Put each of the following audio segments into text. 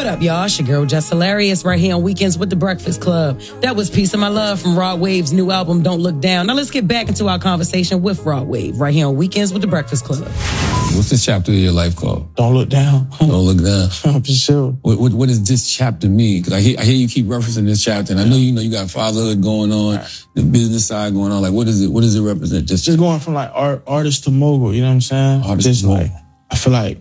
up, y'all? It's your girl, Just Hilarious, right here on Weekends with the Breakfast Club. That was Piece of My Love from Rod Wave's new album, Don't Look Down. Now let's get back into our conversation with Rod Wave, right here on Weekends with the Breakfast Club. What's this chapter of your life called? Don't Look Down. Don't Look Down. For sure. What does this chapter mean? Because I hear you keep referencing this chapter, and I know you got fatherhood going on, the business side going on. Like, what does it represent? Just going from like artist to mogul, you know what I'm saying? Artist to mogul. Like, I feel like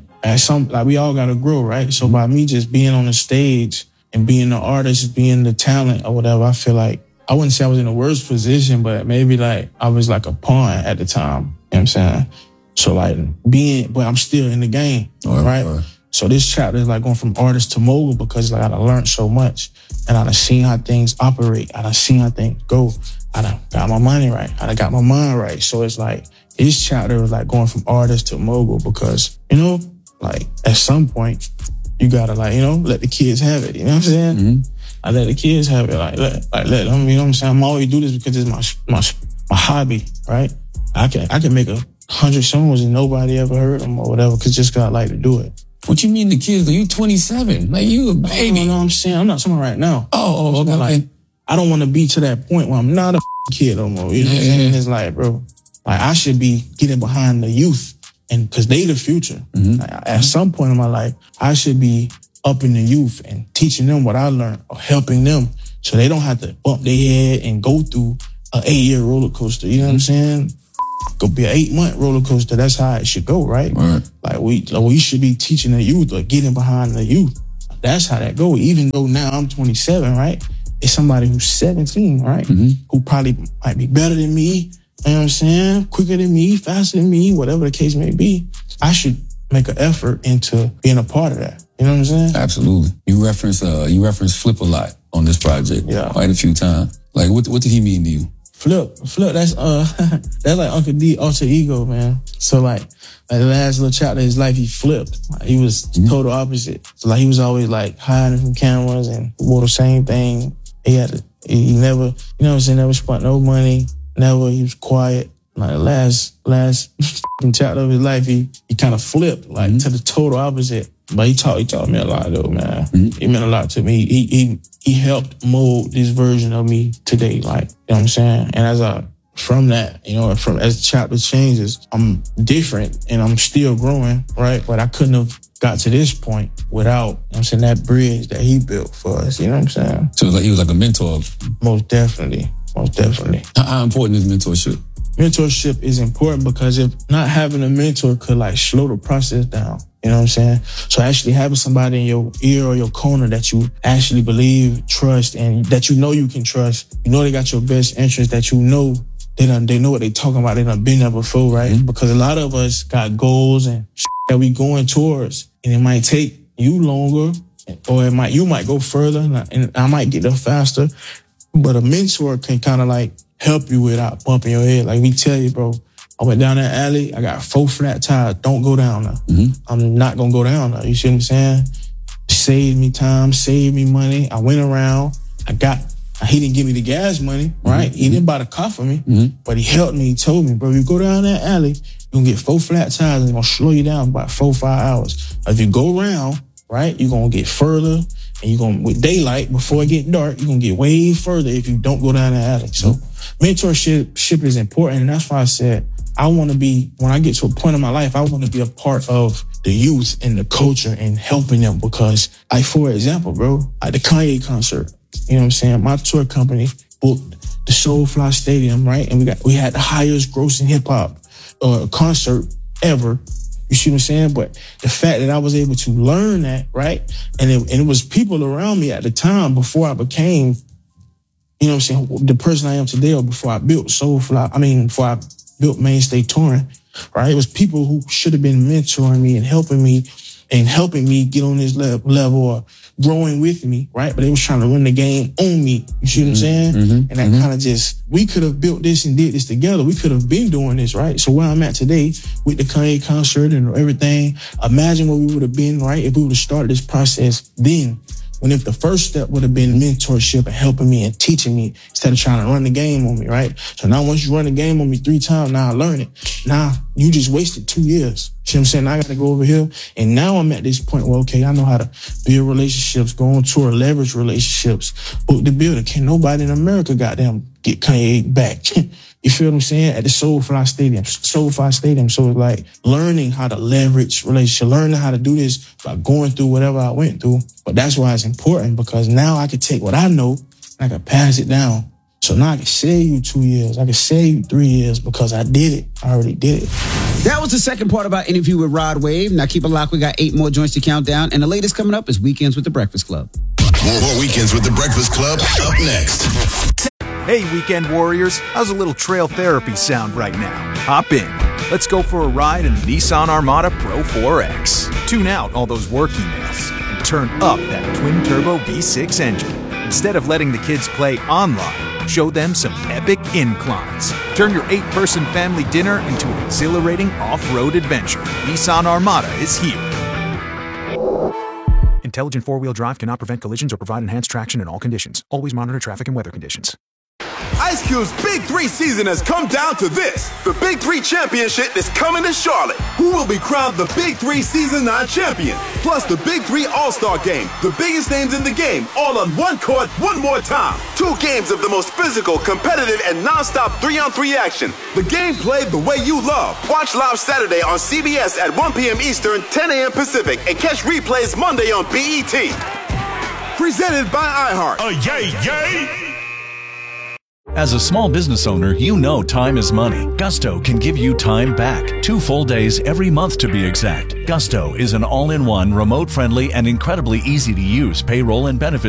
we all gotta grow, right? So by me just being on the stage and being the artist, being the talent or whatever, I feel like, I wouldn't say I was in the worst position, but maybe like I was like a pawn at the time, you know what I'm saying? So like but I'm still in the game, right? So this chapter is like going from artist to mogul because like I done learned so much and I done seen how things operate. I done seen how things go. I done got my money right. I done got my mind right. So it's like, this chapter was like going from artist to mogul because, like at some point you gotta like, let the kids have it. You know what I'm saying? Mm-hmm. I let the kids have it. Like let them, you know what I'm saying? I'm always do this because it's my hobby, right? I can make 100 songs and nobody ever heard them or whatever because just got like to do it. What you mean the kids? You 27. Like you a baby. You know what I'm saying? I'm not someone right now. Oh, okay. Like, I don't want to be to that point where I'm not a kid no more. You know what I'm saying? It's like, bro, like I should be getting behind the youth and because they the future. Mm-hmm. Like, at some point in my life, I should be up in the youth and teaching them what I learned or helping them so they don't have to bump their head and go through an 8-year roller coaster. You know what I'm saying? Go be an 8-month roller coaster. That's how it should go, right? Like we should be teaching the youth or getting behind the youth. That's how that go. Even though now I'm 27, right? It's somebody who's 17, right? Mm-hmm. Who probably might be better than me. You know what I'm saying? Quicker than me, faster than me, whatever the case may be. I should make an effort into being a part of that. You know what I'm saying? Absolutely. You reference Flip a lot on this project. Yeah. Quite a few times. Like what did he mean to you? Flip, that's like Uncle D alter ego, man. So like the last little chapter of his life, he flipped. Like, he was total opposite. So like he was always like hiding from cameras and wore the same thing. He never, you know what I'm saying, never spent no money. Never, he was quiet. Like the last chapter of his life, he kind of flipped like to the total opposite. But he taught me a lot though, man. He meant a lot to me. He helped mold this version of me today, like, you know what I'm saying? And from that, as the chapter changes, I'm different and I'm still growing, right? But I couldn't have got to this point without, you know what I'm saying, that bridge that he built for us, you know what I'm saying? So he was like a mentor. Most definitely. How important is mentorship? Mentorship is important because if not having a mentor could like slow the process down. You know what I'm saying? So actually having somebody in your ear or your corner that you actually believe, trust, and that you can trust, they got your best interest, that they know what they talking about, they done been there before, right? Mm-hmm. Because a lot of us got goals and that we going towards, and it might take you longer, or you might go further, and I might get there faster. But a mentor can kind of like help you without bumping your head. Like we tell you, bro, I went down that alley, I got 4 flat tires, don't go down there. Mm-hmm. I'm not gonna go down there, you see what I'm saying? Saved me time, saved me money. I went around, he didn't give me the gas money, right? Mm-hmm. He didn't buy the car for me, but he helped me, he told me, bro, you go down that alley, you're gonna get 4 flat tires and it's gonna slow you down about 4 or 5 hours. If you go around, right, you're gonna get further. And you're going, with daylight, before it get dark, you're going to get way further if you don't go down the alley. So mentorship is important. And that's why I said, when I get to a point in my life, I want to be a part of the youth and the culture and helping them because, like, for example, bro, like the Kanye concert, you know what I'm saying? My tour company booked the Soulfly Stadium, right? And we had the highest grossing hip hop concert ever. You see what I'm saying? But the fact that I was able to learn that, right? And it was people around me at the time before I became, you know what I'm saying, the person I am today, or before I built before I built Mainstay Touring, right? It was people who should have been mentoring me and helping me get on this level or growing with me, right? But they was trying to run the game on me. You see what I'm saying? Mm-hmm. And that kind of we could have built this and did this together. We could have been doing this, right? So where I'm at today with the Kanye concert and everything, imagine where we would have been, right? If we would have started this process then. When if the first step would have been mentorship and helping me and teaching me instead of trying to run the game on me, right? So now once you run the game on me 3 times, now I learn it. Now you just wasted 2 years. See what I'm saying? I got to go over here. And now I'm at this point where, okay, I know how to build relationships, go on tour, leverage relationships, book the building. Can't nobody in America goddamn get Kanye back. You feel what I'm saying? At the SoFi Stadium. So it's like learning how to leverage relationships, learning how to do this by going through whatever I went through. But that's why it's important, because now I can take what I know and I can pass it down. So now I can save you 2 years. I can save you 3 years because I did it. I already did it. That was the second part of our interview with Rod Wave. Now keep it locked. We got 8 more joints to count down. And the latest coming up is Weekends with the Breakfast Club. More Weekends with the Breakfast Club up next. Hey, Weekend Warriors, how's a little trail therapy sound right now? Hop in. Let's go for a ride in the Nissan Armada Pro 4X. Tune out all those work emails and turn up that twin-turbo V6 engine. Instead of letting the kids play online, show them some epic inclines. Turn your 8-person family dinner into an exhilarating off-road adventure. Nissan Armada is here. Intelligent 4-wheel drive cannot prevent collisions or provide enhanced traction in all conditions. Always monitor traffic and weather conditions. Ice Cube's Big 3 season has come down to this. The Big 3 Championship is coming to Charlotte. Who will be crowned the Big 3 Season 9 champion? Plus the Big 3 All-Star Game. The biggest names in the game, all on one court, one more time. 2 games of the most physical, competitive, and non-stop 3-on-3 action. The game played the way you love. Watch live Saturday on CBS at 1 p.m. Eastern, 10 a.m. Pacific, and catch replays Monday on BET. Presented by iHeart. Yay! As a small business owner, you know time is money. Gusto can give you time back. 2 full days every month to be exact. Gusto is an all-in-one, remote-friendly, and incredibly easy-to-use payroll and benefits